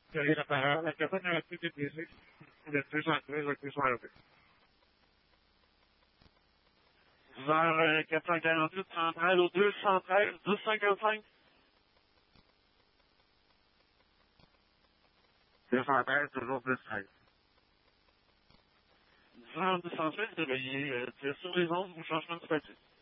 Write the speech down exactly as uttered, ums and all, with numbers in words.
Quel est l'appareil? La personne a été déplacée. Le deux cent treize, le deux cent vingt. Vers quatre cent quarante-huit, centrale au deux cent treize, douze cent cinquante-cinq. deux cent treize, toujours deux cent treize. deux cent seize, veuillez tirer sur les ondes ou changement de statut.